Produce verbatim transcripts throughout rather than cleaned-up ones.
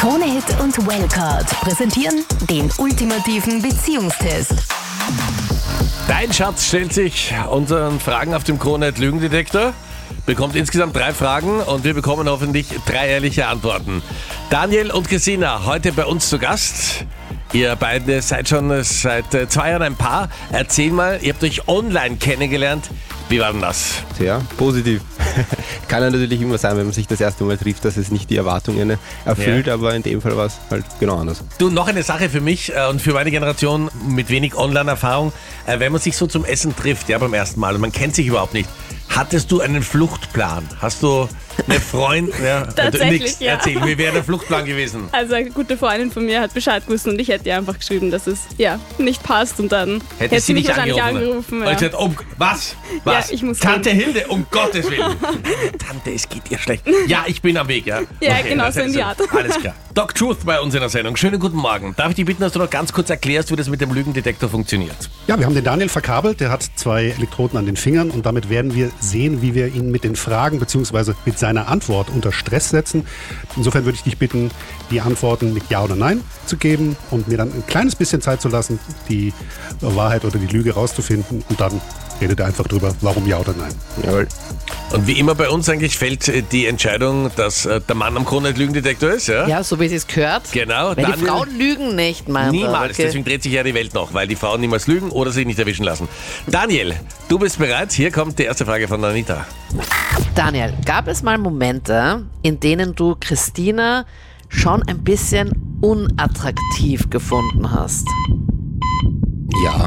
Krone-Hit und Wellcard präsentieren den ultimativen Beziehungstest. Dein Schatz stellt sich unseren Fragen auf dem Krone-Hit Lügendetektor, bekommt insgesamt drei Fragen und wir bekommen hoffentlich drei ehrliche Antworten. Daniel und Christina, heute bei uns zu Gast. Ihr beide seid schon seit zwei Jahren ein Paar. Erzähl mal, ihr habt euch online kennengelernt. Wie war denn das? Sehr positiv. Kann ja natürlich immer sein, wenn man sich das erste Mal trifft, dass es nicht die Erwartungen erfüllt, ja. Aber in dem Fall war es halt genau anders. Du, noch eine Sache für mich äh, und für meine Generation mit wenig Online-Erfahrung. Äh, wenn man sich so zum Essen trifft, ja, beim ersten Mal und man kennt sich überhaupt nicht, hattest du einen Fluchtplan? Hast du eine Freundin? Ja, Tatsächlich, nix. ja. Erzähl, wie wäre der Fluchtplan gewesen? Also eine gute Freundin von mir hat Bescheid gewusst und ich hätte ihr einfach geschrieben, dass es ja nicht passt und dann hätte sie mich nicht wahrscheinlich angerufen. angerufen. Und Ja. ich gesagt, um, was? Was? Ja, ich muss Tante gehen. Hilde, um Gottes Willen. Tante, es geht ihr schlecht. Ja, ich bin am Weg, ja. Ja, Okay, genau das so in heißt die Art. Alles klar. Doc Truth bei uns in der Sendung. Schönen guten Morgen. Darf ich dich bitten, dass du noch ganz kurz erklärst, wie das mit dem Lügendetektor funktioniert? Ja, wir haben den Daniel verkabelt, der hat zwei Elektroden an den Fingern und damit werden wir sehen, wie wir ihn mit den Fragen bzw. mit seiner Antwort unter Stress setzen. Insofern würde ich dich bitten, die Antworten mit Ja oder Nein zu geben und mir dann ein kleines bisschen Zeit zu lassen, die Wahrheit oder die Lüge rauszufinden und dann redet er einfach drüber, warum Ja oder Nein. Jawohl. Und wie immer bei uns eigentlich fällt äh, die Entscheidung, dass äh, der Mann am Krone-Hit Lügendetektor ist, ja? Ja, so wie es gehört. Genau. Weil die Daniel- Frauen lügen nicht, mein Niemals, Okay. deswegen dreht sich ja die Welt noch, weil die Frauen niemals lügen oder sich nicht erwischen lassen. Daniel, du bist bereit? Hier kommt die erste Frage von Anita. Daniel, gab es mal Momente, in denen du Christina schon ein bisschen unattraktiv gefunden hast? Ja.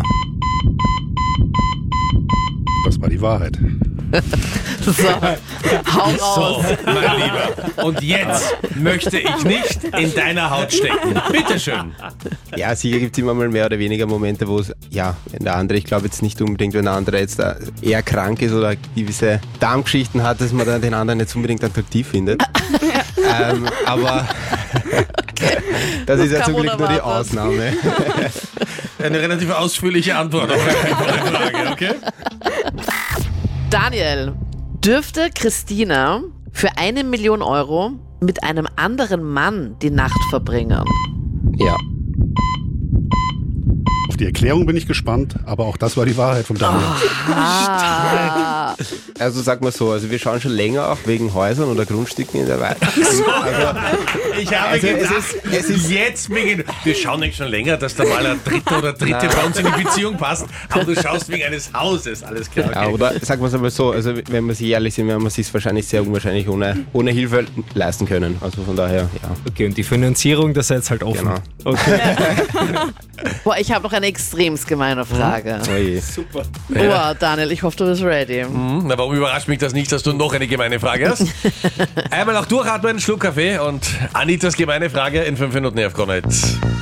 Das war die Wahrheit. So, hau raus. So, mein Lieber. Und jetzt möchte ich nicht in deiner Haut stecken. Bitteschön. Ja, sicher gibt es immer mal mehr oder weniger Momente, wo es, ja, wenn der andere, ich glaube jetzt nicht unbedingt, wenn der andere jetzt da eher krank ist oder gewisse Darmgeschichten hat, dass man dann den anderen jetzt unbedingt attraktiv findet. ähm, aber das ist ja zum Glück nur die Ausnahme. Eine relativ ausführliche Antwort auf eine Frage, okay? Daniel, dürfte Christina für eine Million Euro mit einem anderen Mann die Nacht verbringen? Ja. Auf die Erklärung bin ich gespannt, aber auch das war die Wahrheit vom Daniel. Ah, Also sag mal so, also wir schauen schon länger auch wegen Häusern oder Grundstücken in der Welt. Also, Ich habe Also es gedacht, ist- es ist- jetzt beginnt. Wir schauen nicht schon länger, dass da mal ein Dritter oder Dritte bei uns in die Beziehung passt, aber du schaust wegen eines Hauses, alles klar. Okay. ja, oder sagen wir es einmal so, also wenn wir sich ehrlich sind, werden wir es sich wahrscheinlich sehr unwahrscheinlich ohne, ohne Hilfe leisten können. Also von daher, ja. Okay, und die Finanzierung, das seid halt offen. Genau. Okay. boah, ich habe noch eine extremst gemeine Frage. Oje. Super. Boah, Daniel, ich hoffe, du bist ready. Hm, Na, warum überrascht mich das nicht, dass du noch eine gemeine Frage hast? Einmal auch durchatmen, einen Schluck Kaffee und Anitas gemeine Frage in fünf Minuten hier auf Krone-Hit.